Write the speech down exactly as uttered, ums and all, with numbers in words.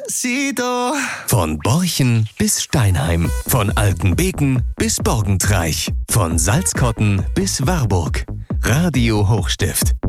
Sido. Von Borchen bis Steinheim, von Altenbeken bis Borgentreich, von Salzkotten bis Warburg. Radio Hochstift.